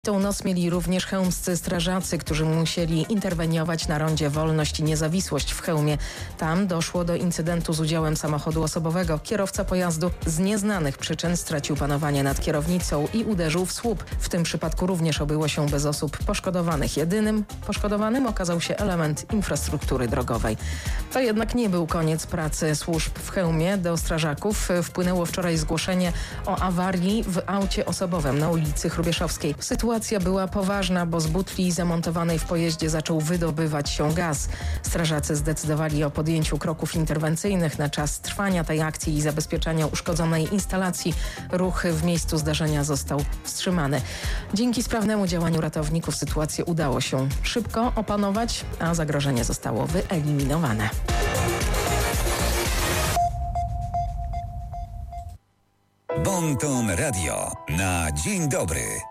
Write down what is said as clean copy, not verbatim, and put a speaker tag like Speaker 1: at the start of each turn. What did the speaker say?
Speaker 1: Tą noc mieli również chełmscy strażacy, którzy musieli interweniować na rondzie Wolność i Niezawisłość w Chełmie. Tam doszło do incydentu z udziałem samochodu osobowego. Kierowca pojazdu z nieznanych przyczyn stracił panowanie nad kierownicą i uderzył w słup. W tym przypadku również obyło się bez osób poszkodowanych. Jedynym poszkodowanym okazał się element infrastruktury drogowej. To jednak nie był koniec pracy służb w Chełmie. Do strażaków wpłynęło wczoraj zgłoszenie o awarii w aucie osobowym na ulicy Hrubieszowskiej. Sytuacja była poważna, bo z butli zamontowanej w pojeździe zaczął wydobywać się gaz. Strażacy zdecydowali o podjęciu kroków interwencyjnych na czas trwania tej akcji i zabezpieczania uszkodzonej instalacji. Ruch w miejscu zdarzenia został wstrzymany. Dzięki sprawnemu działaniu ratowników sytuację udało się szybko opanować, a zagrożenie zostało wyeliminowane.
Speaker 2: Bon Ton Radio na dzień dobry.